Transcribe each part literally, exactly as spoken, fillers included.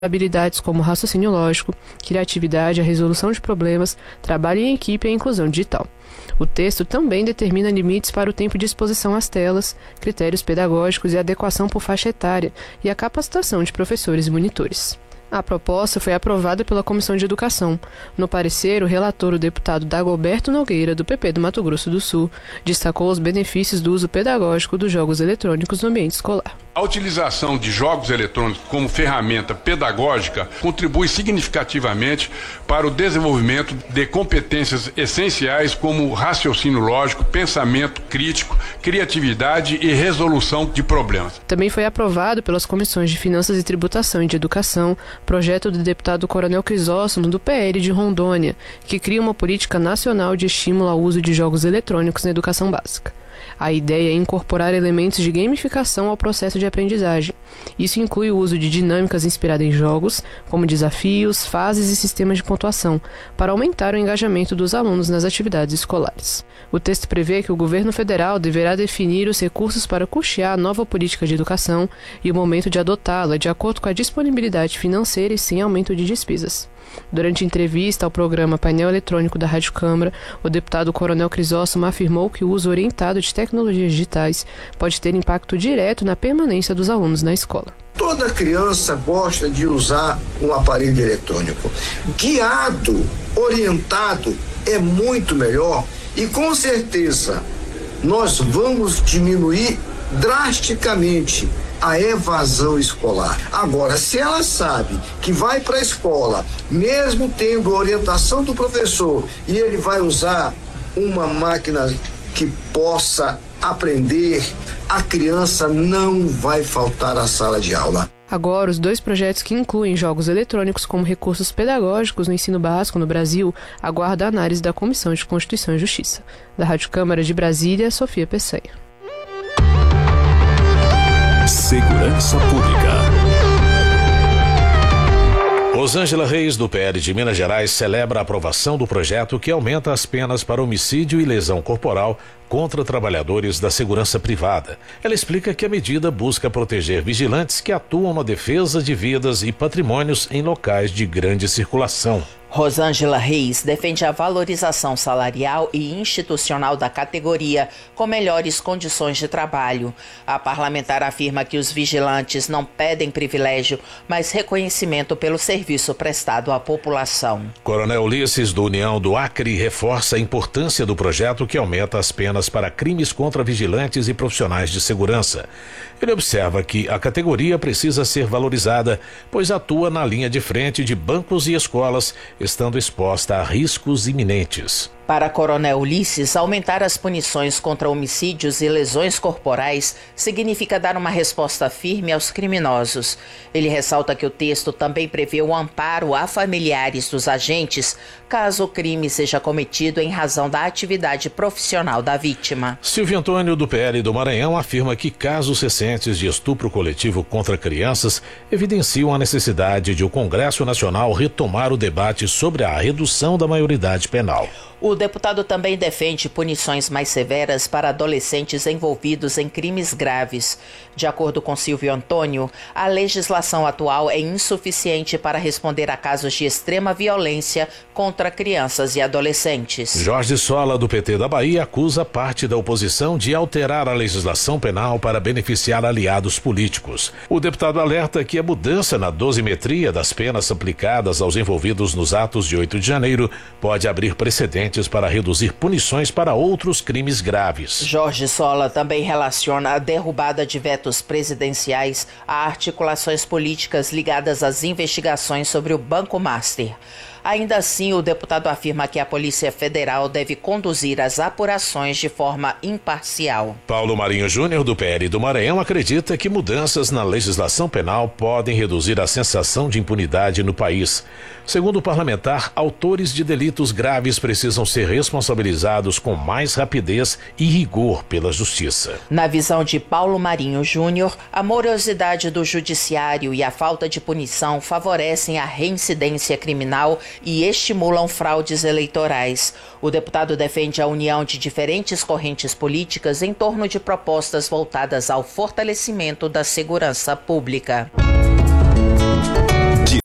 habilidades como raciocínio lógico, criatividade, a resolução de problemas, trabalho em equipe e a inclusão digital. O texto também determina limites para o tempo de exposição às telas, critérios pedagógicos e adequação por faixa etária e a capacitação de professores e monitores. A proposta foi aprovada pela Comissão de Educação. No parecer, o relator, o deputado Dagoberto Nogueira, do P P do Mato Grosso do Sul, destacou os benefícios do uso pedagógico dos jogos eletrônicos no ambiente escolar. A utilização de jogos eletrônicos como ferramenta pedagógica contribui significativamente para o desenvolvimento de competências essenciais como raciocínio lógico, pensamento crítico, criatividade e resolução de problemas. Também foi aprovado pelas comissões de Finanças e Tributação e de Educação projeto do deputado Coronel Crisóstomo do P L de Rondônia, que cria uma política nacional de estímulo ao uso de jogos eletrônicos na educação básica. A ideia é incorporar elementos de gamificação ao processo de aprendizagem. Isso inclui o uso de dinâmicas inspiradas em jogos, como desafios, fases e sistemas de pontuação, para aumentar o engajamento dos alunos nas atividades escolares. O texto prevê que o governo federal deverá definir os recursos para custear a nova política de educação e o momento de adotá-la de acordo com a disponibilidade financeira e sem aumento de despesas. Durante entrevista ao programa Painel Eletrônico da Rádio Câmara, o deputado Coronel Crisóstomo afirmou que o uso orientado de tecnologias digitais pode ter impacto direto na permanência dos alunos na escola. Toda criança gosta de usar um aparelho eletrônico. Guiado, orientado, é muito melhor e com certeza nós vamos diminuir drasticamente a evasão escolar. Agora, se ela sabe que vai para a escola, mesmo tendo a orientação do professor, e ele vai usar uma máquina que possa aprender, a criança não vai faltar à sala de aula. Agora, os dois projetos que incluem jogos eletrônicos como recursos pedagógicos no ensino básico no Brasil aguardam a análise da Comissão de Constituição e Justiça. Da Rádio Câmara de Brasília, Sofia Peçanha. Segurança Pública. Rosângela Reis, do P L de Minas Gerais, celebra a aprovação do projeto que aumenta as penas para homicídio e lesão corporal contra trabalhadores da segurança privada. Ela explica que a medida busca proteger vigilantes que atuam na defesa de vidas e patrimônios em locais de grande circulação. Rosângela Reis defende a valorização salarial e institucional da categoria com melhores condições de trabalho. A parlamentar afirma que os vigilantes não pedem privilégio, mas reconhecimento pelo serviço prestado à população. Coronel Ulisses, do União do Acre, reforça a importância do projeto que aumenta as penas para crimes contra vigilantes e profissionais de segurança. Ele observa que a categoria precisa ser valorizada, pois atua na linha de frente de bancos e escolas, estando exposta a riscos iminentes. Para Coronel Ulisses, aumentar as punições contra homicídios e lesões corporais significa dar uma resposta firme aos criminosos. Ele ressalta que o texto também prevê o amparo a familiares dos agentes, caso o crime seja cometido em razão da atividade profissional da vítima. Silvio Antônio, do P L do Maranhão, afirma que casos recentes de estupro coletivo contra crianças evidenciam a necessidade de o Congresso Nacional retomar o debate sobre a redução da maioridade penal. O deputado também defende punições mais severas para adolescentes envolvidos em crimes graves. De acordo com Silvio Antônio, a legislação atual é insuficiente para responder a casos de extrema violência contra crianças e adolescentes. Jorge Sola, do P T da Bahia, acusa parte da oposição de alterar a legislação penal para beneficiar aliados políticos. O deputado alerta que a mudança na dosimetria das penas aplicadas aos envolvidos nos atos de oito de janeiro pode abrir precedentes para reduzir punições para outros crimes graves. Jorge Sola também relaciona a derrubada de vetos presidenciais a articulações políticas ligadas às investigações sobre o Banco Master. Ainda assim, o deputado afirma que a Polícia Federal deve conduzir as apurações de forma imparcial. Paulo Marinho Júnior, do P L do Maranhão, acredita que mudanças na legislação penal podem reduzir a sensação de impunidade no país. Segundo o parlamentar, autores de delitos graves precisam ser responsabilizados com mais rapidez e rigor pela justiça. Na visão de Paulo Marinho Júnior, a morosidade do judiciário e a falta de punição favorecem a reincidência criminal e estimulam fraudes eleitorais. O deputado defende a união de diferentes correntes políticas em torno de propostas voltadas ao fortalecimento da segurança pública.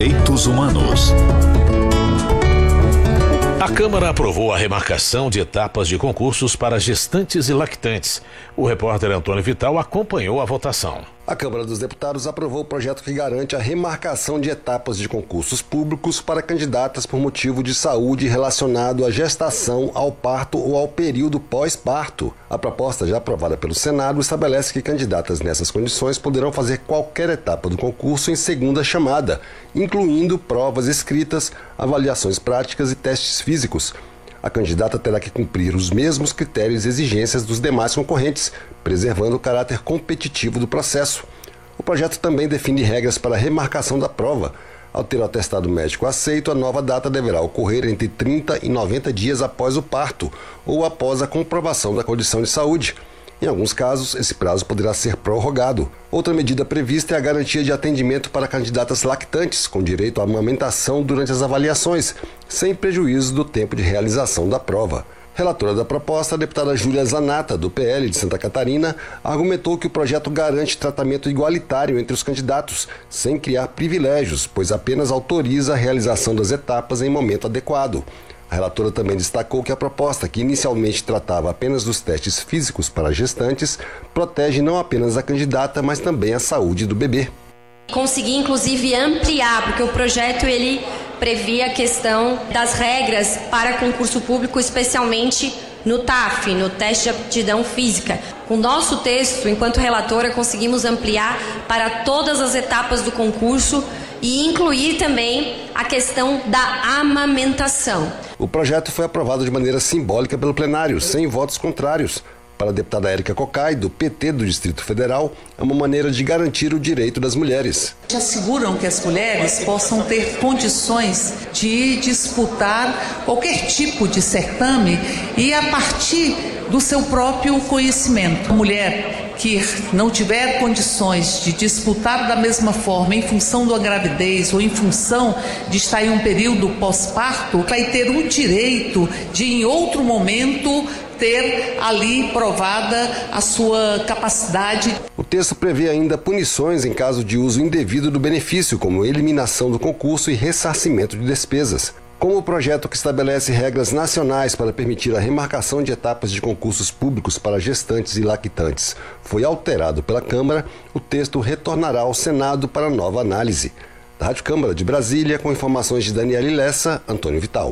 A Câmara aprovou a remarcação de etapas de concursos para gestantes e lactantes. O repórter Antônio Vital acompanhou a votação. A Câmara dos Deputados aprovou o projeto que garante a remarcação de etapas de concursos públicos para candidatas por motivo de saúde relacionado à gestação, ao parto ou ao período pós-parto. A proposta, já aprovada pelo Senado, estabelece que candidatas nessas condições poderão fazer qualquer etapa do concurso em segunda chamada, incluindo provas escritas, avaliações práticas e testes físicos. A candidata terá que cumprir os mesmos critérios e exigências dos demais concorrentes, preservando o caráter competitivo do processo. O projeto também define regras para a remarcação da prova. Ao ter o atestado médico aceito, a nova data deverá ocorrer entre trinta e noventa dias após o parto ou após a comprovação da condição de saúde. Em alguns casos, esse prazo poderá ser prorrogado. Outra medida prevista é a garantia de atendimento para candidatas lactantes, com direito à amamentação durante as avaliações, sem prejuízo do tempo de realização da prova. Relatora da proposta, a deputada Júlia Zanata, do P L de Santa Catarina, argumentou que o projeto garante tratamento igualitário entre os candidatos, sem criar privilégios, pois apenas autoriza a realização das etapas em momento adequado. A relatora também destacou que a proposta, que inicialmente tratava apenas dos testes físicos para gestantes, protege não apenas a candidata, mas também a saúde do bebê. Consegui, inclusive, ampliar, porque o projeto ele previa a questão das regras para concurso público, especialmente no T A F, no teste de aptidão física. Com o nosso texto, enquanto relatora, conseguimos ampliar para todas as etapas do concurso e incluir também a questão da amamentação. O projeto foi aprovado de maneira simbólica pelo plenário, sem votos contrários. Para a deputada Érica Cocai, do P T do Distrito Federal, é uma maneira de garantir o direito das mulheres. Asseguram que as mulheres possam ter condições de disputar qualquer tipo de certame e a partir do seu próprio conhecimento. A mulher que não tiver condições de disputar da mesma forma em função da gravidez ou em função de estar em um período pós-parto, vai ter o direito de, em outro momento, ter ali provada a sua capacidade. O texto prevê ainda punições em caso de uso indevido do benefício, como eliminação do concurso e ressarcimento de despesas. Como o projeto que estabelece regras nacionais para permitir a remarcação de etapas de concursos públicos para gestantes e lactantes foi alterado pela Câmara, o texto retornará ao Senado para nova análise. Da Rádio Câmara de Brasília, com informações de Daniele Lessa, Antônio Vital.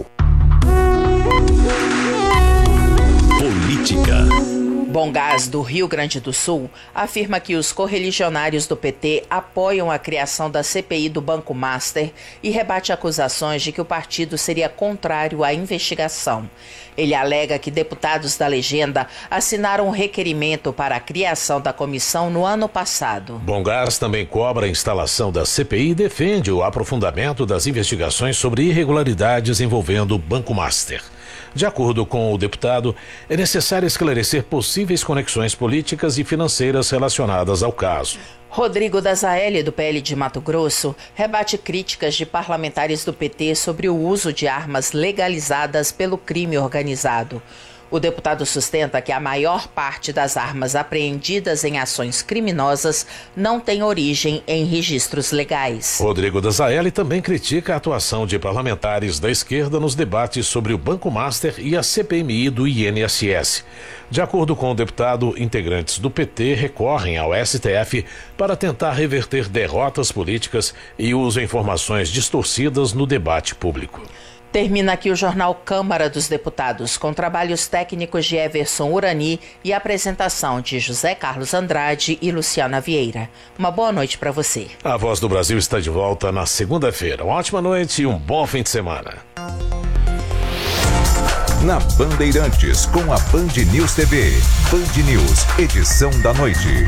Política. Bom Gás, do Rio Grande do Sul, afirma que os correligionários do P T apoiam a criação da C P I do Banco Master e rebate acusações de que o partido seria contrário à investigação. Ele alega que deputados da legenda assinaram um requerimento para a criação da comissão no ano passado. Bom Gás também cobra a instalação da C P I e defende o aprofundamento das investigações sobre irregularidades envolvendo o Banco Master. De acordo com o deputado, é necessário esclarecer possíveis conexões políticas e financeiras relacionadas ao caso. Rodrigo Dazaeli, do P L de Mato Grosso, rebate críticas de parlamentares do P T sobre o uso de armas legalizadas pelo crime organizado. O deputado sustenta que a maior parte das armas apreendidas em ações criminosas não tem origem em registros legais. Rodrigo Dazaeli também critica a atuação de parlamentares da esquerda nos debates sobre o Banco Master e a C P M I do I N S S. De acordo com o deputado, integrantes do P T recorrem ao S T F para tentar reverter derrotas políticas e usam informações distorcidas no debate público. Termina aqui o Jornal Câmara dos Deputados, com trabalhos técnicos de Everson Urani e apresentação de José Carlos Andrade e Luciana Vieira. Uma boa noite para você. A Voz do Brasil está de volta na segunda-feira. Uma ótima noite e um bom fim de semana. Na Bandeirantes, com a Band News T V. Band News, edição da noite.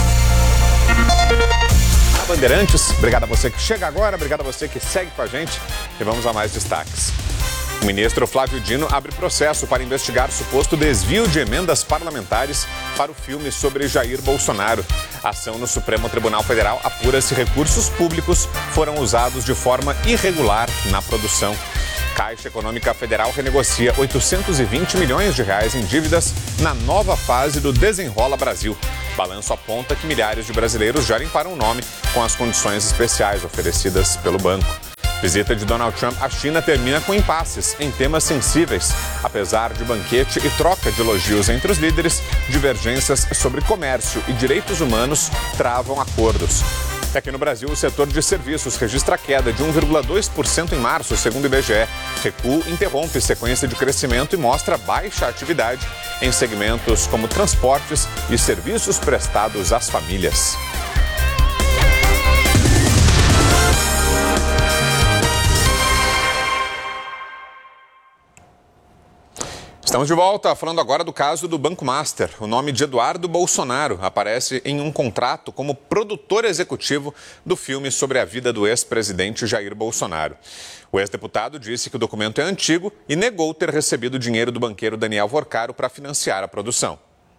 Bandeirantes, obrigado a você que chega agora, obrigado a você que segue com a gente e vamos a mais destaques. O ministro Flávio Dino abre processo para investigar suposto desvio de emendas parlamentares para o filme sobre Jair Bolsonaro. A ação no Supremo Tribunal Federal apura se recursos públicos foram usados de forma irregular na produção. Caixa Econômica Federal renegocia oitocentos e vinte milhões de reais em dívidas na nova fase do Desenrola Brasil. Balanço aponta que milhares de brasileiros já limparam o nome com as condições especiais oferecidas pelo banco. Visita de Donald Trump à China termina com impasses em temas sensíveis. Apesar de banquete e troca de elogios entre os líderes, divergências sobre comércio e direitos humanos travam acordos. Aqui no Brasil, o setor de serviços registra queda de um vírgula dois por cento em março, segundo o I B G E. Recuo interrompe sequência de crescimento e mostra baixa atividade em segmentos como transportes e serviços prestados às famílias. Estamos de volta, falando agora do caso do Banco Master. O nome de Eduardo Bolsonaro aparece em um contrato como produtor executivo do filme sobre a vida do ex-presidente Jair Bolsonaro. O ex-deputado disse que o documento é antigo e negou ter recebido dinheiro do banqueiro Daniel Vorcaro para financiar a produção.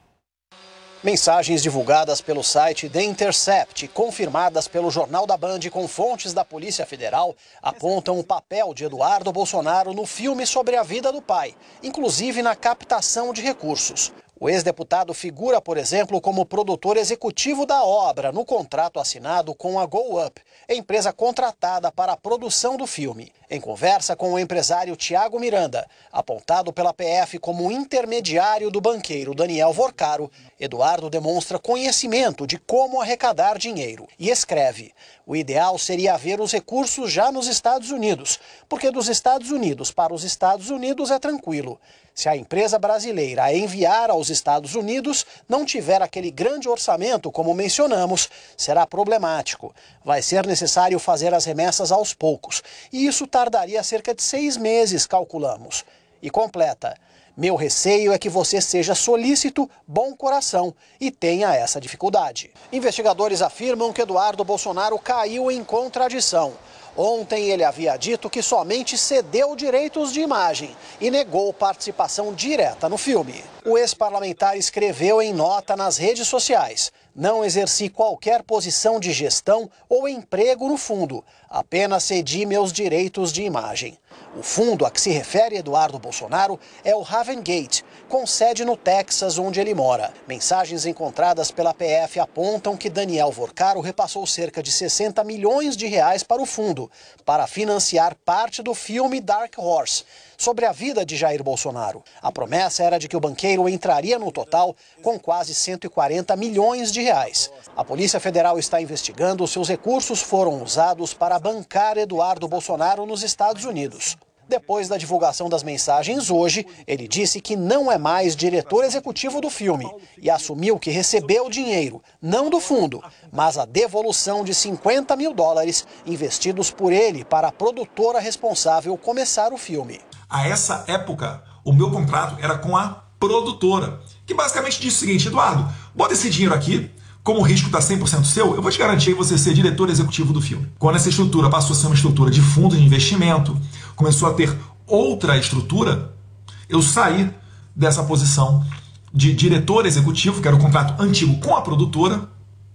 Mensagens divulgadas pelo site The Intercept e confirmadas pelo Jornal da Band com fontes da Polícia Federal apontam o papel de Eduardo Bolsonaro no filme sobre a vida do pai, inclusive na captação de recursos. O ex-deputado figura, por exemplo, como produtor executivo da obra no contrato assinado com a Go Up, empresa contratada para a produção do filme. Em conversa com o empresário Tiago Miranda, apontado pela P F como intermediário do banqueiro Daniel Vorcaro, Eduardo demonstra conhecimento de como arrecadar dinheiro e escreve: o ideal seria haver os recursos já nos Estados Unidos, porque dos Estados Unidos para os Estados Unidos é tranquilo. Se a empresa brasileira a enviar aos Estados Unidos não tiver aquele grande orçamento como mencionamos, será problemático. Vai ser necessário fazer as remessas aos poucos, e isso tardaria cerca de seis meses, calculamos. E completa: meu receio é que você seja solícito, bom coração e tenha essa dificuldade. Investigadores afirmam que Eduardo Bolsonaro caiu em contradição. Ontem ele havia dito que somente cedeu direitos de imagem e negou participação direta no filme. O ex-parlamentar escreveu em nota nas redes sociais: não exerci qualquer posição de gestão ou emprego no fundo, apenas cedi meus direitos de imagem. O fundo a que se refere Eduardo Bolsonaro é o Havengate, com sede no Texas, onde ele mora. Mensagens encontradas pela P F apontam que Daniel Vorcaro repassou cerca de sessenta milhões de reais para o fundo, para financiar parte do filme Dark Horse, sobre a vida de Jair Bolsonaro. A promessa era de que o banqueiro entraria no total com quase cento e quarenta milhões de reais. A Polícia Federal está investigando se os recursos foram usados para bancar Eduardo Bolsonaro nos Estados Unidos. Depois da divulgação das mensagens hoje, ele disse que não é mais diretor executivo do filme e assumiu que recebeu dinheiro, não do fundo, mas a devolução de cinquenta mil dólares investidos por ele para a produtora responsável começar o filme. A essa época, o meu contrato era com a produtora, que basicamente disse o seguinte: Eduardo, bota esse dinheiro aqui, como o risco está cem por cento seu, eu vou te garantir você ser diretor executivo do filme. Quando essa estrutura passou a ser uma estrutura de fundo de investimento, começou a ter outra estrutura, eu saí dessa posição de diretor executivo, que era o contrato antigo com a produtora,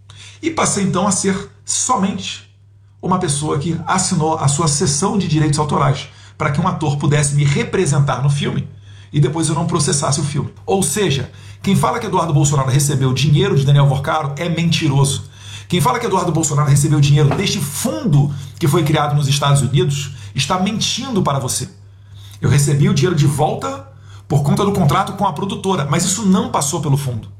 e passei então a ser somente uma pessoa que assinou a sua cessão de direitos autorais, para que um ator pudesse me representar no filme e depois eu não processasse o filme. Ou seja, quem fala que Eduardo Bolsonaro recebeu dinheiro de Daniel Vorcaro é mentiroso. Quem fala que Eduardo Bolsonaro recebeu dinheiro deste fundo que foi criado nos Estados Unidos está mentindo para você. Eu recebi o dinheiro de volta por conta do contrato com a produtora, mas isso não passou pelo fundo.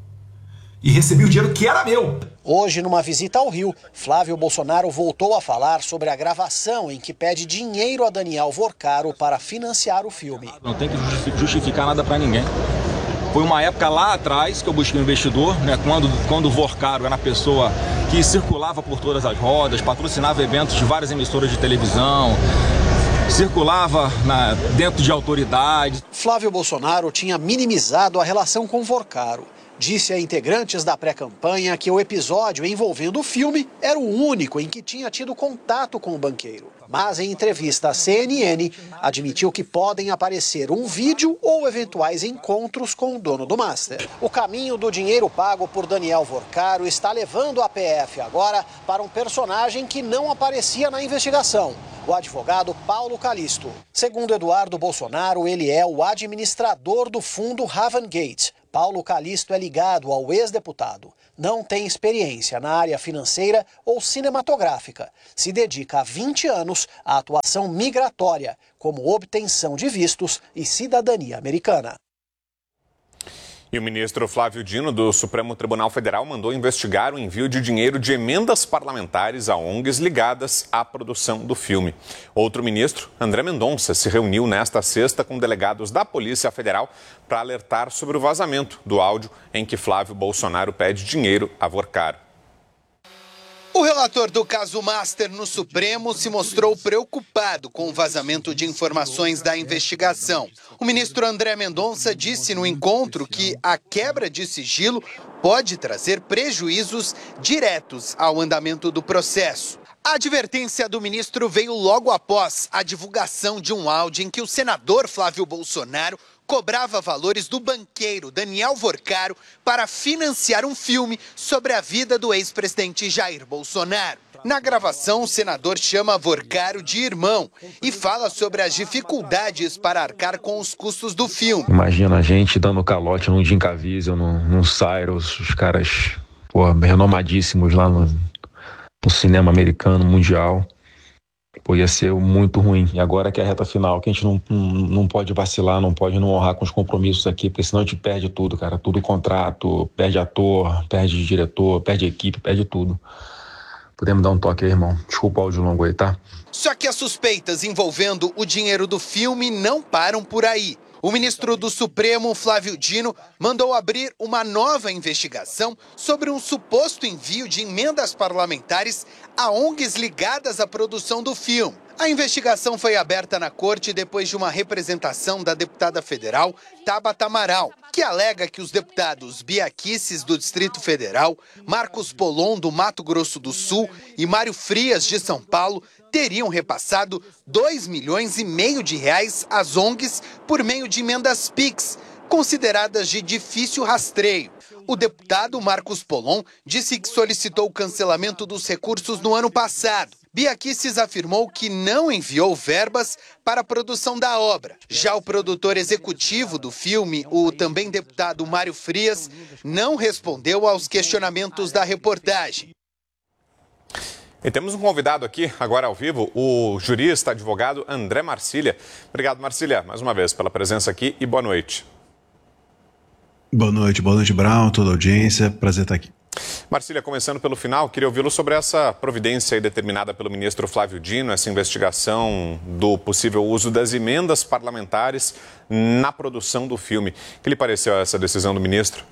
E recebi o dinheiro que era meu. Hoje, numa visita ao Rio, Flávio Bolsonaro voltou a falar sobre a gravação em que pede dinheiro a Daniel Vorcaro para financiar o filme. Não tem que justificar nada para ninguém. Foi uma época lá atrás que eu busquei um investidor, né, quando, quando o Vorcaro era a pessoa que circulava por todas as rodas, patrocinava eventos de várias emissoras de televisão, circulava na, dentro de autoridades. Flávio Bolsonaro tinha minimizado a relação com Vorcaro. Disse a integrantes da pré-campanha que o episódio envolvendo o filme era o único em que tinha tido contato com o banqueiro. Mas em entrevista à C N N, admitiu que podem aparecer um vídeo ou eventuais encontros com o dono do Master. O caminho do dinheiro pago por Daniel Vorcaro está levando a P F agora para um personagem que não aparecia na investigação: o advogado Paulo Calisto. Segundo Eduardo Bolsonaro, ele é o administrador do fundo Havengate, Paulo Calixto é ligado ao ex-deputado. Não tem experiência na área financeira ou cinematográfica. Se dedica há vinte anos à atuação migratória, como obtenção de vistos e cidadania americana. E o ministro Flávio Dino, do Supremo Tribunal Federal, mandou investigar o envio de dinheiro de emendas parlamentares a O N Gs ligadas à produção do filme. Outro ministro, André Mendonça, se reuniu nesta sexta com delegados da Polícia Federal para alertar sobre o vazamento do áudio em que Flávio Bolsonaro pede dinheiro a Vorcaro. O relator do caso Master no Supremo se mostrou preocupado com o vazamento de informações da investigação. O ministro André Mendonça disse no encontro que a quebra de sigilo pode trazer prejuízos diretos ao andamento do processo. A advertência do ministro veio logo após a divulgação de um áudio em que o senador Flávio Bolsonaro cobrava valores do banqueiro Daniel Vorcaro para financiar um filme sobre a vida do ex-presidente Jair Bolsonaro. Na gravação, o senador chama Vorcaro de irmão e fala sobre as dificuldades para arcar com os custos do filme. Imagina a gente dando calote num Jim Caviezel, num, num Cyrus, os caras pô, renomadíssimos lá no, no cinema americano, mundial. Pô, ia ser muito ruim. E agora que é a reta final, que a gente não, não, não pode vacilar, não pode não honrar com os compromissos aqui, porque senão a gente perde tudo, cara. Tudo contrato, perde ator, perde diretor, perde equipe, perde tudo. Podemos dar um toque aí, irmão? Desculpa o áudio longo aí, tá? Só que as suspeitas envolvendo o dinheiro do filme não param por aí. O ministro do Supremo, Flávio Dino, mandou abrir uma nova investigação sobre um suposto envio de emendas parlamentares a O N Gs ligadas à produção do filme. A investigação foi aberta na corte depois de uma representação da deputada federal Tabata Amaral, que alega que os deputados Bia Kicis, do Distrito Federal, Marcos Polon, do Mato Grosso do Sul e Mário Frias, de São Paulo, teriam repassado dois milhões e meio de reais às O N Gs por meio de emendas Pix, consideradas de difícil rastreio. O deputado Marcos Polon disse que solicitou o cancelamento dos recursos no ano passado. Bia Kicis afirmou que não enviou verbas para a produção da obra. Já o produtor executivo do filme, o também deputado Mário Frias, não respondeu aos questionamentos da reportagem. E temos um convidado aqui, agora ao vivo, o jurista, advogado André Marcília. Obrigado, Marcília, mais uma vez pela presença aqui e boa noite. Boa noite, boa noite, Brown, toda a audiência, prazer estar aqui. Marcília, começando pelo final, queria ouvi-lo sobre essa providência aí determinada pelo ministro Flávio Dino, essa investigação do possível uso das emendas parlamentares na produção do filme. O que lhe pareceu essa decisão do ministro?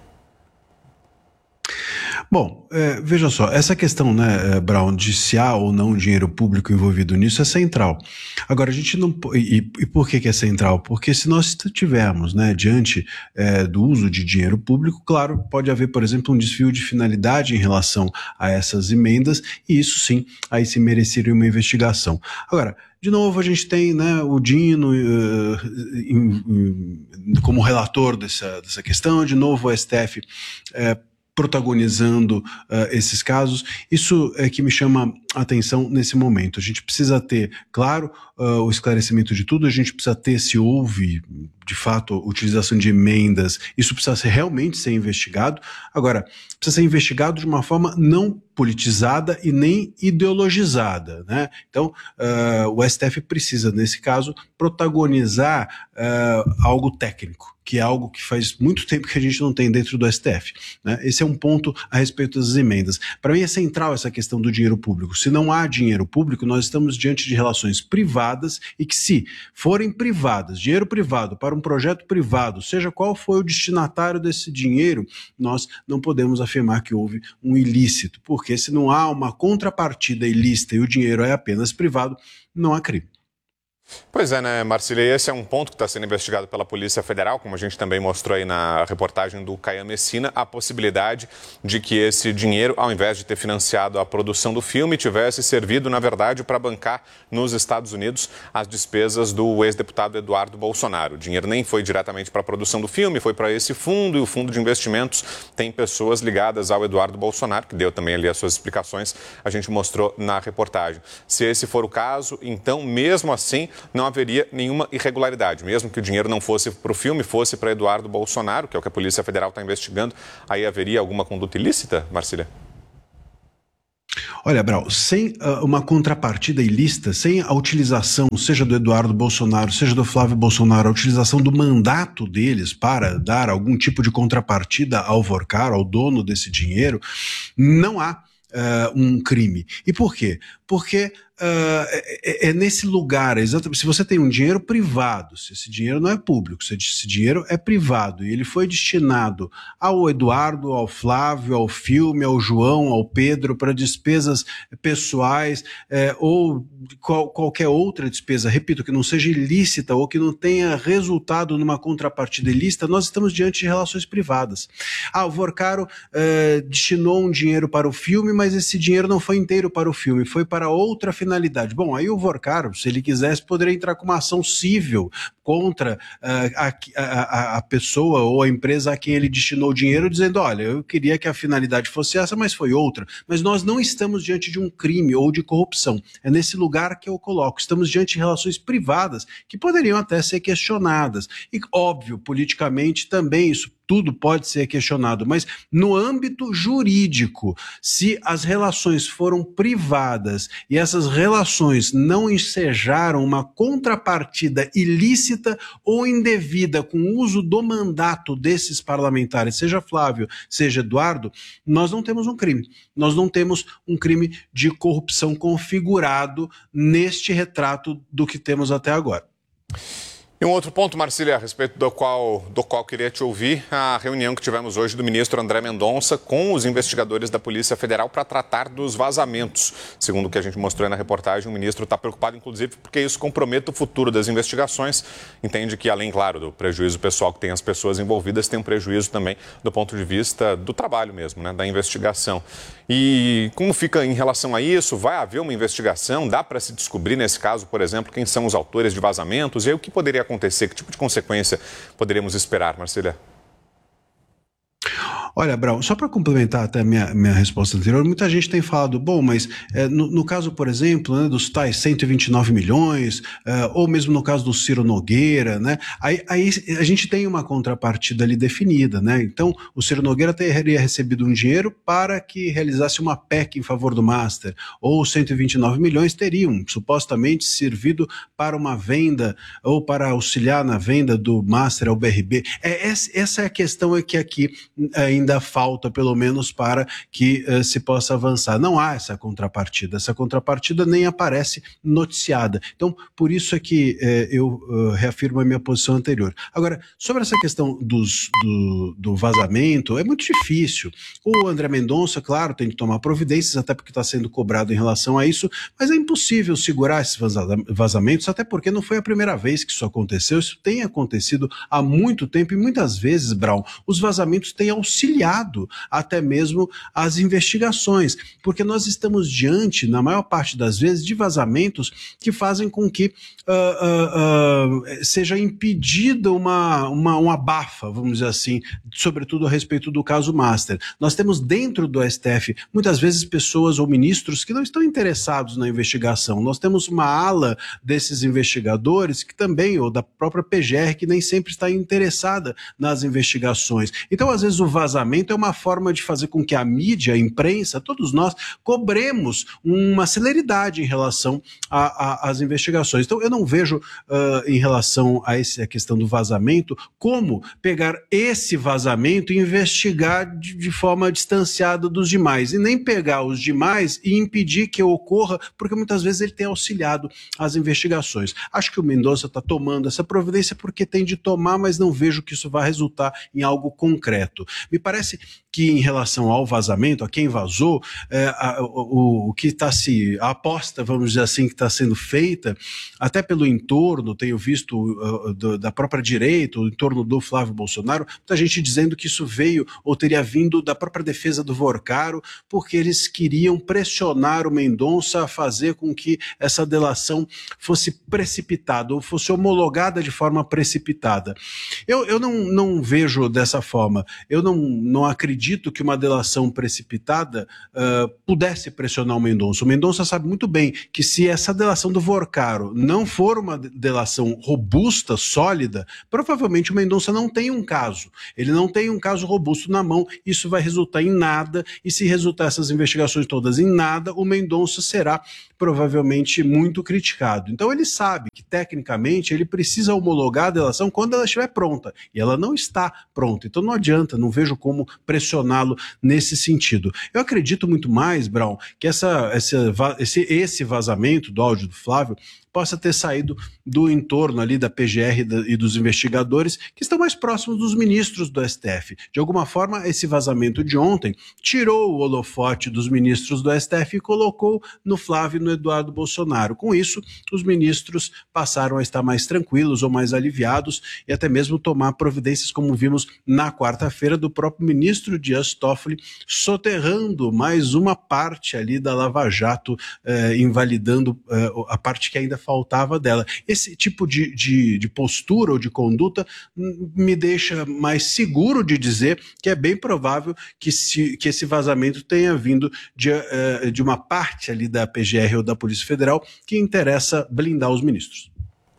Bom, é, veja só, essa questão, né, Brown, de se há ou não dinheiro público envolvido nisso é central. Agora, a gente não... E, e por que que é central? Porque se nós estivermos, né, diante é, do uso de dinheiro público, claro, pode haver, por exemplo, um desvio de finalidade em relação a essas emendas, e isso sim, aí se mereceria uma investigação. Agora, de novo, a gente tem, né, o Dino uh, in, in, como relator dessa, dessa questão, de novo o S T F uh, protagonizando uh, esses casos. Isso é que me chama a atenção nesse momento. A gente precisa ter, claro, uh, o esclarecimento de tudo, a gente precisa ter se houve, de fato, utilização de emendas, isso precisa ser, realmente ser investigado. Agora, precisa ser investigado de uma forma não politizada e nem ideologizada, né? Então, uh, o S T F precisa, nesse caso, protagonizar uh, algo técnico, que é algo que faz muito tempo que a gente não tem dentro do S T F, né? Esse é um ponto a respeito das emendas. Para mim é central essa questão do dinheiro público. Se não há dinheiro público, nós estamos diante de relações privadas e que, se forem privadas, dinheiro privado para um projeto privado, seja qual for o destinatário desse dinheiro, nós não podemos afirmar que houve um ilícito, porque se não há uma contrapartida ilícita e o dinheiro é apenas privado, não há crime. Pois é, né, Marcília, esse é um ponto que está sendo investigado pela Polícia Federal, como a gente também mostrou aí na reportagem do Caian Messina, a possibilidade de que esse dinheiro, ao invés de ter financiado a produção do filme, tivesse servido, na verdade, para bancar nos Estados Unidos as despesas do ex-deputado Eduardo Bolsonaro. O dinheiro nem foi diretamente para a produção do filme, foi para esse fundo, e o fundo de investimentos tem pessoas ligadas ao Eduardo Bolsonaro, que deu também ali as suas explicações, a gente mostrou na reportagem. Se esse for o caso, então, mesmo assim, não haveria nenhuma irregularidade. Mesmo que o dinheiro não fosse para o filme, fosse para Eduardo Bolsonaro, que é o que a Polícia Federal está investigando, aí haveria alguma conduta ilícita, Marcília? Olha, Brau, sem uh, uma contrapartida ilícita, sem a utilização, seja do Eduardo Bolsonaro, seja do Flávio Bolsonaro, a utilização do mandato deles para dar algum tipo de contrapartida ao Vorcaro, ao dono desse dinheiro, não há uh, um crime. E por quê? Porque Uh, é, é nesse lugar, exatamente, se você tem um dinheiro privado, se esse dinheiro não é público, se esse dinheiro é privado e ele foi destinado ao Eduardo, ao Flávio, ao filme, ao João, ao Pedro, para despesas pessoais é, ou qual, qualquer outra despesa, repito, que não seja ilícita ou que não tenha resultado numa contrapartida ilícita, nós estamos diante de relações privadas. Ah, o Vorcaro é, destinou um dinheiro para o filme, mas esse dinheiro não foi inteiro para o filme, foi para outra finalidade. Bom, aí o Vorcaro, se ele quisesse, poderia entrar com uma ação civil contra uh, a, a, a pessoa ou a empresa a quem ele destinou o dinheiro, dizendo, olha, eu queria que a finalidade fosse essa, mas foi outra. Mas nós não estamos diante de um crime ou de corrupção. É nesse lugar que eu coloco. Estamos diante de relações privadas que poderiam até ser questionadas. E, óbvio, politicamente também isso tudo pode ser questionado, mas no âmbito jurídico, se as relações foram privadas e essas relações não ensejaram uma contrapartida ilícita ou indevida com o uso do mandato desses parlamentares, seja Flávio, seja Eduardo, nós não temos um crime. Nós não temos um crime de corrupção configurado neste retrato do que temos até agora. E um outro ponto, Marcília, a respeito do qual, do qual queria te ouvir, a reunião que tivemos hoje do ministro André Mendonça com os investigadores da Polícia Federal para tratar dos vazamentos. Segundo o que a gente mostrou aí na reportagem, o ministro está preocupado, inclusive, porque isso compromete o futuro das investigações. Entende que, além, claro, do prejuízo pessoal que tem as pessoas envolvidas, tem um prejuízo também do ponto de vista do trabalho mesmo, né, da investigação. E como fica em relação a isso? Vai haver uma investigação? Dá para se descobrir, nesse caso, por exemplo, quem são os autores de vazamentos? E aí o que poderia acontecer? Que tipo de consequência poderíamos esperar, Marcília? Olha, Brau, só para complementar até a minha, minha resposta anterior, muita gente tem falado, bom, mas é, no, no caso, por exemplo, né, dos tais cento e vinte e nove milhões, é, ou mesmo no caso do Ciro Nogueira, né, aí, aí a gente tem uma contrapartida ali definida, né, então o Ciro Nogueira teria recebido um dinheiro para que realizasse uma P E C em favor do Master, ou cento e vinte e nove milhões teriam supostamente servido para uma venda, ou para auxiliar na venda do Master ao B R B. É, essa é a questão é que aqui ainda falta, pelo menos, para que uh, se possa avançar. Não há essa contrapartida. Essa contrapartida nem aparece noticiada. Então, por isso é que uh, eu uh, reafirmo a minha posição anterior. Agora, sobre essa questão dos, do, do vazamento, é muito difícil. O André Mendonça, claro, tem que tomar providências, até porque está sendo cobrado em relação a isso, mas é impossível segurar esses vazamentos, até porque não foi a primeira vez que isso aconteceu. Isso tem acontecido há muito tempo e muitas vezes, Brown, os vazamentos têm auxiliado até mesmo as investigações, porque nós estamos diante, na maior parte das vezes, de vazamentos que fazem com que uh, uh, uh, seja impedida uma, uma, uma abafa, vamos dizer assim, sobretudo a respeito do caso Master. Nós temos dentro do S T F, muitas vezes, pessoas ou ministros que não estão interessados na investigação. Nós temos uma ala desses investigadores que também, ou da própria P G R, que nem sempre está interessada nas investigações. Então, às vezes, o vazamento é uma forma de fazer com que a mídia, a imprensa, todos nós, cobremos uma celeridade em relação às investigações. Então, eu não vejo, uh, em relação a essa questão do vazamento, como pegar esse vazamento e investigar de, de forma distanciada dos demais, e nem pegar os demais e impedir que ocorra, porque muitas vezes ele tem auxiliado as investigações. Acho que o Mendonça está tomando essa providência porque tem de tomar, mas não vejo que isso vai resultar em algo concreto. Me parece que, em relação ao vazamento, a quem vazou, é, a, o, o que está se, a aposta, vamos dizer assim, que está sendo feita, até pelo entorno, tenho visto uh, do, da própria direita, o entorno do Flávio Bolsonaro, muita gente dizendo que isso veio ou teria vindo da própria defesa do Vorcaro, porque eles queriam pressionar o Mendonça a fazer com que essa delação fosse precipitada, ou fosse homologada de forma precipitada. Eu, eu não, não vejo dessa forma. Eu não não acredito que uma delação precipitada uh, pudesse pressionar o Mendonça. O Mendonça sabe muito bem que se essa delação do Vorcaro não for uma delação robusta, sólida, provavelmente o Mendonça não tem um caso. Ele não tem um caso robusto na mão, isso vai resultar em nada, e se resultar essas investigações todas em nada, o Mendonça será provavelmente muito criticado. Então ele sabe que, tecnicamente, ele precisa homologar a delação quando ela estiver pronta, e ela não está pronta. Então não adianta, não vejo como pressioná-lo nesse sentido. Eu acredito muito mais, Brown, que essa, essa, esse, esse vazamento do áudio do Flávio possa ter saído do entorno ali da P G R e dos investigadores que estão mais próximos dos ministros do S T F. De alguma forma, esse vazamento de ontem tirou o holofote dos ministros do S T F e colocou no Flávio e no Eduardo Bolsonaro. Com isso, os ministros passaram a estar mais tranquilos ou mais aliviados e até mesmo tomar providências, como vimos na quarta-feira, do próprio ministro Dias Toffoli soterrando mais uma parte ali da Lava Jato, eh, invalidando eh, a parte que ainda faltava dela. Esse tipo de, de, de postura ou de conduta me deixa mais seguro de dizer que é bem provável que, se, que esse vazamento tenha vindo de, uh, de uma parte ali da P G R ou da Polícia Federal que interessa blindar os ministros.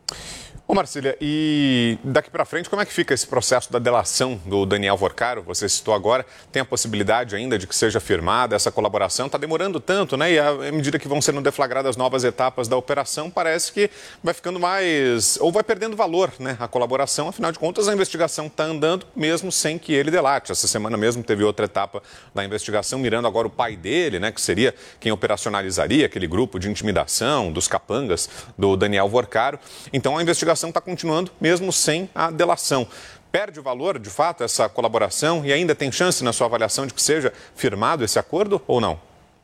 Ô Marcília, e daqui para frente, como é que fica esse processo da delação do Daniel Vorcaro? Você citou agora, tem a possibilidade ainda de que seja firmada essa colaboração? Está demorando tanto, né? E à medida que vão sendo deflagradas novas etapas da operação, parece que vai ficando mais... ou vai perdendo valor, né? A colaboração, afinal de contas, a investigação está andando mesmo sem que ele delate. Essa semana mesmo teve outra etapa da investigação, mirando agora o pai dele, né? Que seria quem operacionalizaria aquele grupo de intimidação dos capangas do Daniel Vorcaro. Então, a investigação está continuando mesmo sem a delação. Perde o valor, de fato, essa colaboração e ainda tem chance na sua avaliação de que seja firmado esse acordo ou não?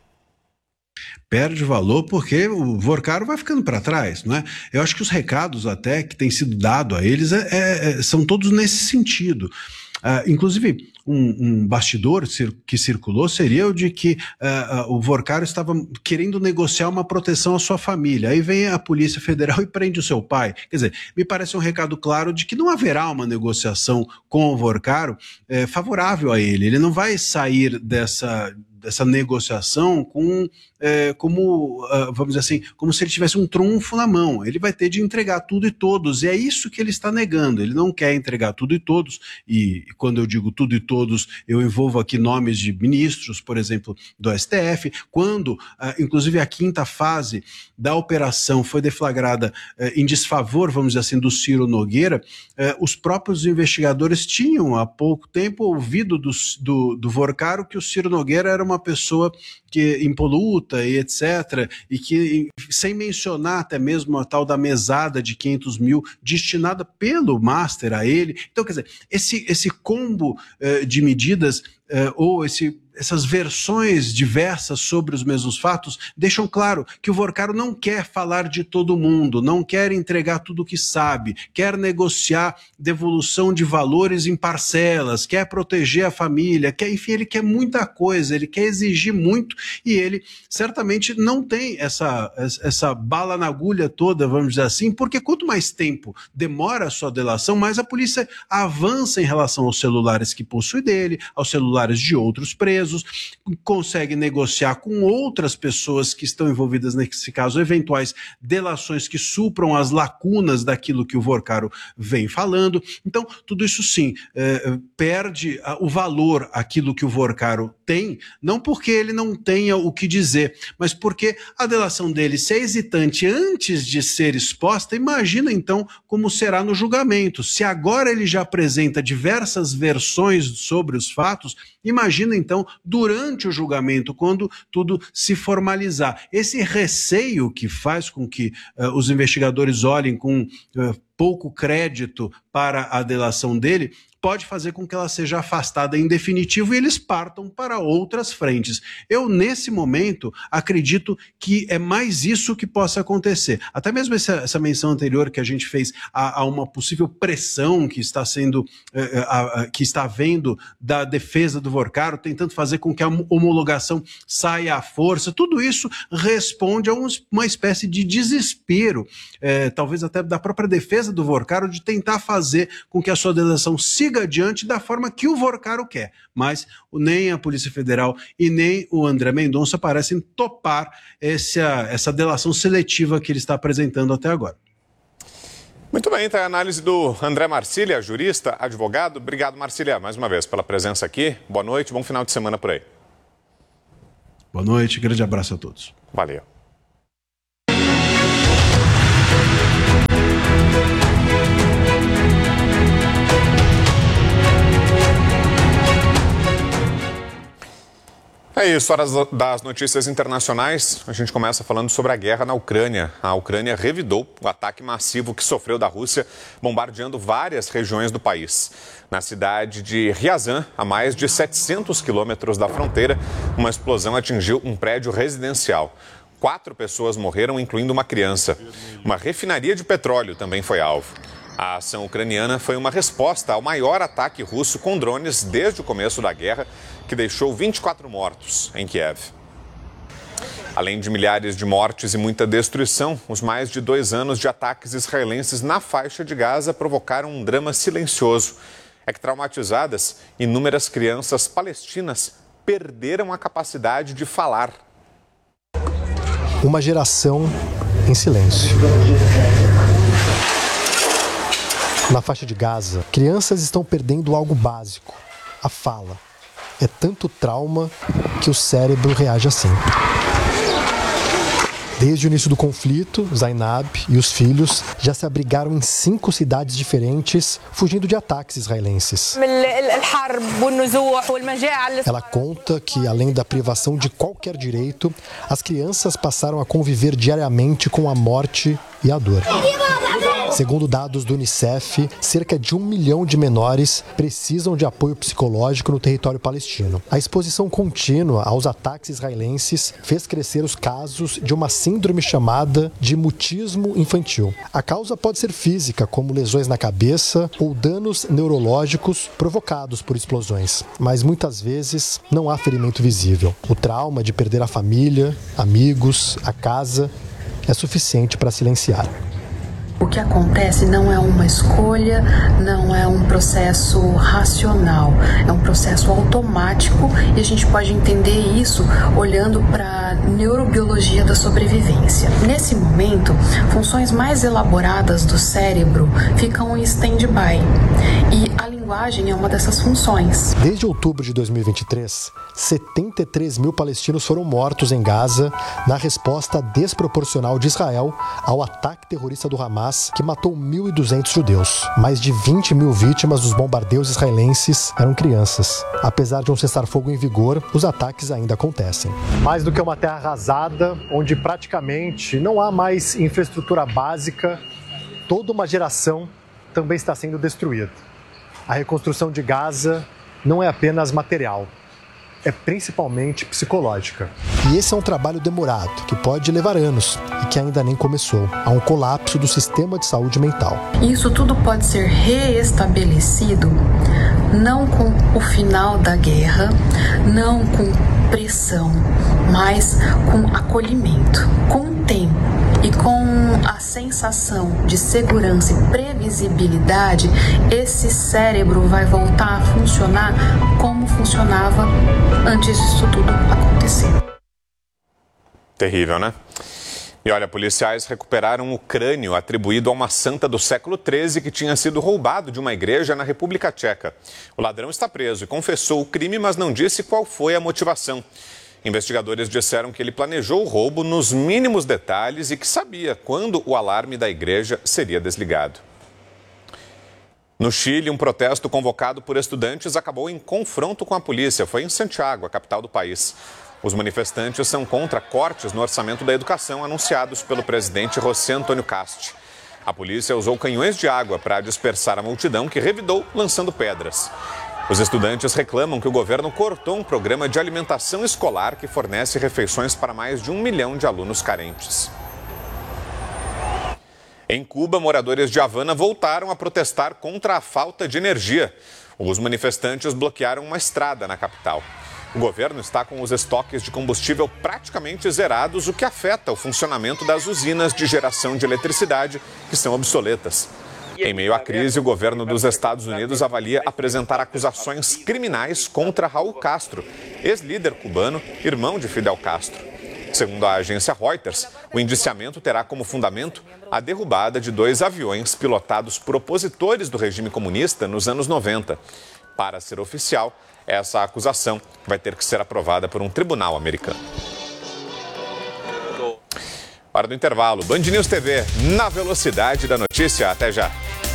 Perde valor porque o Vorcaro vai ficando para trás, não é? Eu acho que os recados até que têm sido dados a eles é, é, são todos nesse sentido. Uh, inclusive, um, um bastidor cir que circulou seria o de que uh, uh, o Vorcaro estava querendo negociar uma proteção à sua família. Aí vem a Polícia Federal e prende o seu pai. Quer dizer, me parece um recado claro de que não haverá uma negociação com o Vorcaro eh, favorável a ele. Ele não vai sair dessa... essa negociação com, é, como, uh, vamos dizer assim, como se ele tivesse um trunfo na mão. Ele vai ter de entregar tudo e todos, e é isso que ele está negando. Ele não quer entregar tudo e todos, e quando eu digo tudo e todos, eu envolvo aqui nomes de ministros, por exemplo, do S T F, quando, uh, inclusive, a quinta fase da operação foi deflagrada uh, em desfavor, vamos dizer assim, do Ciro Nogueira, uh, os próprios investigadores tinham, há pouco tempo, ouvido do, do, do Vorcaro que o Ciro Nogueira era uma pessoa que impoluta e etcétera, e que, sem mencionar até mesmo a tal da mesada de quinhentos mil destinada pelo Master a ele. Então, quer dizer, esse, esse combo uh, de medidas uh, ou esse... essas versões diversas sobre os mesmos fatos deixam claro que o Vorcaro não quer falar de todo mundo, não quer entregar tudo o que sabe, quer negociar devolução de valores em parcelas, quer proteger a família, quer, enfim, ele quer muita coisa, ele quer exigir muito e ele certamente não tem essa, essa bala na agulha toda, vamos dizer assim, porque quanto mais tempo demora a sua delação, mais a polícia avança em relação aos celulares que possui dele, aos celulares de outros presos, consegue negociar com outras pessoas que estão envolvidas nesse caso, eventuais delações que supram as lacunas daquilo que o Vorcaro vem falando. Então, tudo isso sim, é, perde o valor aquilo que o Vorcaro tem, não porque ele não tenha o que dizer, mas porque a delação dele, se é hesitante antes de ser exposta, imagina então como será no julgamento. Se agora ele já apresenta diversas versões sobre os fatos, imagina então durante o julgamento, quando tudo se formalizar. Esse receio que faz com que uh, os investigadores olhem com uh, pouco crédito para a delação dele, pode fazer com que ela seja afastada em definitivo e eles partam para outras frentes. Eu, nesse momento, acredito que é mais isso que possa acontecer. Até mesmo essa, essa menção anterior que a gente fez a, a uma possível pressão que está sendo, eh, a, a, que está havendo da defesa do Vorcaro, tentando fazer com que a homologação saia à força, tudo isso responde a um, uma espécie de desespero, eh, talvez até da própria defesa do Vorcaro, de tentar fazer com que a sua delação siga siga adiante da forma que o Vorcaro quer. Mas nem a Polícia Federal e nem o André Mendonça parecem topar essa, essa delação seletiva que ele está apresentando até agora. Muito bem, então é a análise do André Marcília, jurista, advogado. Obrigado, Marcília, mais uma vez pela presença aqui. Boa noite, bom final de semana por aí. Boa noite, grande abraço a todos. Valeu. É isso, horas das notícias internacionais. A gente começa falando sobre a guerra na Ucrânia. A Ucrânia revidou o ataque massivo que sofreu da Rússia, bombardeando várias regiões do país. Na cidade de Ryazan, a mais de setecentos quilômetros da fronteira, uma explosão atingiu um prédio residencial. Quatro pessoas morreram, incluindo uma criança. Uma refinaria de petróleo também foi alvo. A ação ucraniana foi uma resposta ao maior ataque russo com drones desde o começo da guerra, que deixou vinte e quatro mortos em Kiev. Além de milhares de mortes e muita destruição, os mais de dois anos de ataques israelenses na faixa de Gaza provocaram um drama silencioso. É que, traumatizadas, inúmeras crianças palestinas perderam a capacidade de falar. Uma geração em silêncio. Na faixa de Gaza, crianças estão perdendo algo básico, a fala. É tanto trauma que o cérebro reage assim. Desde o início do conflito, Zainab e os filhos já se abrigaram em cinco cidades diferentes, fugindo de ataques israelenses. Ela conta que, além da privação de qualquer direito, as crianças passaram a conviver diariamente com a morte e a dor. Segundo dados do Unicef, cerca de um milhão de menores precisam de apoio psicológico no território palestino. A exposição contínua aos ataques israelenses fez crescer os casos de uma síndrome chamada de mutismo infantil. A causa pode ser física, como lesões na cabeça ou danos neurológicos provocados por explosões, mas muitas vezes não há ferimento visível. O trauma de perder a família, amigos, a casa é suficiente para silenciar. O que acontece não é uma escolha, não é um processo racional, é um processo automático e a gente pode entender isso olhando para a neurobiologia da sobrevivência. Nesse momento, funções mais elaboradas do cérebro ficam em stand-by e a linguagem é uma dessas funções. Desde outubro de dois mil e vinte e três, setenta e três mil palestinos foram mortos em Gaza na resposta desproporcional de Israel ao ataque terrorista do Hamas, que matou mil e duzentos judeus. Mais de vinte mil vítimas dos bombardeios israelenses eram crianças. Apesar de um cessar-fogo em vigor, os ataques ainda acontecem. Mais do que uma terra arrasada, onde praticamente não há mais infraestrutura básica, toda uma geração também está sendo destruída. A reconstrução de Gaza não é apenas material, é principalmente psicológica. E esse é um trabalho demorado, que pode levar anos e que ainda nem começou. Há um colapso do sistema de saúde mental. Isso tudo pode ser reestabelecido não com o final da guerra, não com pressão, mas com acolhimento, com o tempo e com a sensação de segurança e previsibilidade. Esse cérebro vai voltar a funcionar como funcionava antes disso tudo acontecer. Terrível, né? E olha, policiais recuperaram o crânio atribuído a uma santa do século treze que tinha sido roubado de uma igreja na República Tcheca. O ladrão está preso e confessou o crime, mas não disse qual foi a motivação. Investigadores disseram que ele planejou o roubo nos mínimos detalhes e que sabia quando o alarme da igreja seria desligado. No Chile, um protesto convocado por estudantes acabou em confronto com a polícia. Foi em Santiago, a capital do país. Os manifestantes são contra cortes no orçamento da educação anunciados pelo presidente José Antônio Cast. A polícia usou canhões de água para dispersar a multidão, que revidou lançando pedras. Os estudantes reclamam que o governo cortou um programa de alimentação escolar que fornece refeições para mais de um milhão de alunos carentes. Em Cuba, moradores de Havana voltaram a protestar contra a falta de energia. Os manifestantes bloquearam uma estrada na capital. O governo está com os estoques de combustível praticamente zerados, o que afeta o funcionamento das usinas de geração de eletricidade, que são obsoletas. Em meio à crise, o governo dos Estados Unidos avalia apresentar acusações criminais contra Raul Castro, ex-líder cubano, irmão de Fidel Castro. Segundo a agência Reuters, o indiciamento terá como fundamento a derrubada de dois aviões pilotados por opositores do regime comunista nos anos noventa. Para ser oficial, essa acusação vai ter que ser aprovada por um tribunal americano. Para do intervalo, Band News T V, na velocidade da notícia. Até já.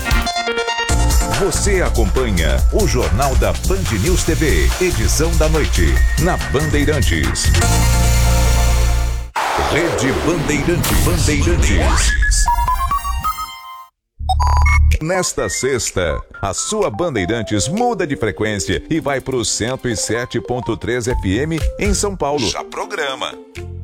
Você acompanha o Jornal da Band News T V, edição da noite, na Bandeirantes. Rede Bandeirantes. Bandeirantes. Nesta sexta, a sua Bandeirantes muda de frequência e vai para o cento e sete ponto três F M em São Paulo. Já programa.